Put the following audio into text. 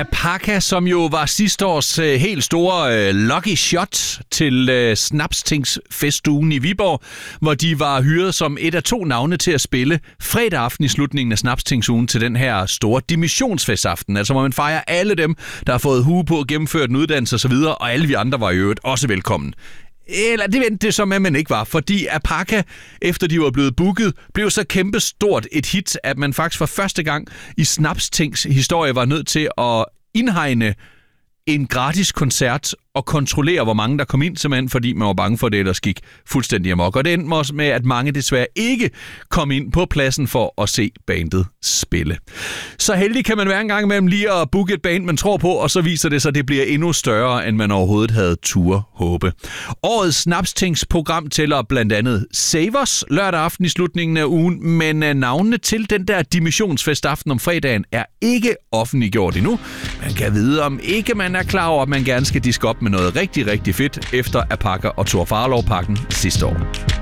Apaka, som jo var sidste års helt store lucky shot til Snapstingsfestugen i Viborg, hvor de var hyret som et af 2 navne til at spille fredag aften i slutningen af Snapstingsugen til den her store dimissionsfestaften. Altså hvor man fejrer alle dem, der har fået hue på, gennemført en uddannelse osv., og alle vi andre var i øvrigt også velkommen. Eller det vendte det som, at man ikke var, fordi Apaka, efter de var blevet booket, blev så kæmpestort et hit, at man faktisk for første gang i Snapstings historie var nødt til at indhegne en gratis koncert og kontrollere, hvor mange der kom ind, simpelthen fordi man var bange for, at det ellers gik fuldstændig amok. Og det endte også med, at mange desværre ikke kom ind på pladsen for at se bandet spille. Så heldig kan man være en gang imellem lige at booke et band, man tror på, og så viser det sig, at det bliver endnu større, end man overhovedet havde turde håbe. Årets Snapstings program tæller blandt andet Savers lørdag aften i slutningen af ugen, men navnene til den der dimissionsfestaften om fredagen er ikke offentliggjort endnu. Man kan vide, om ikke man er klar over, at man gerne skal diske op med noget rigtig, rigtig fedt efter Apaka og Thor Farlov-pakken sidste år.